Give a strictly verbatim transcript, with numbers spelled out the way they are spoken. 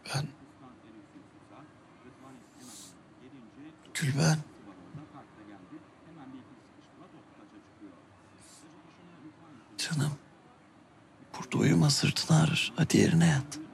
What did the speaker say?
Ben... Gülben. Canım. Burada uyuma, sırtını ağrır. Hadi yerine yat.